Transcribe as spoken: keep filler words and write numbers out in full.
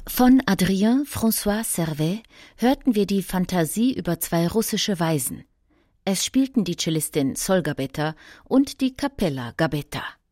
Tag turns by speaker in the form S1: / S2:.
S1: Von Adrien François Servais hörten wir die Fantasie über zwei russische Waisen. Es spielten die Cellistin Sol Gabetta und die Capella Gabetta.